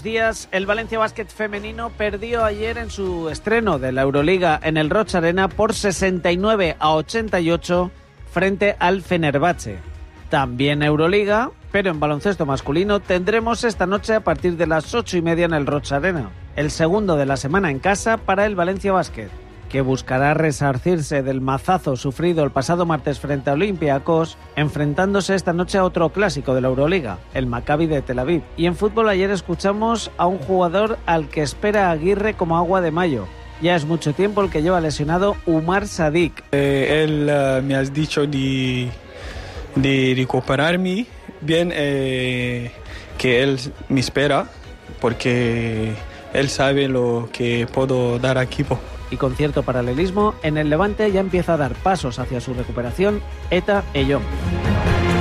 días, el Valencia Basket femenino perdió ayer en su estreno de la Euroliga en el Roig Arena por 69-88 frente al Fenerbahce. También Euroliga, pero en baloncesto masculino tendremos esta noche a partir de las 8:30 en el Roig Arena, el segundo de la semana en casa para el Valencia Basket, que buscará resarcirse del mazazo sufrido el pasado martes frente a Olympiacos, enfrentándose esta noche a otro clásico de la Euroliga, el Maccabi de Tel Aviv. Y en fútbol ayer escuchamos a un jugador al que espera Aguirre como agua de mayo. Ya es mucho tiempo el que lleva lesionado Umar Sadik. Él me ha dicho de recuperarme bien, que él me espera porque él sabe lo que puedo dar al equipo. Y con cierto paralelismo, en el Levante ya empieza a dar pasos hacia su recuperación Eta Eyón.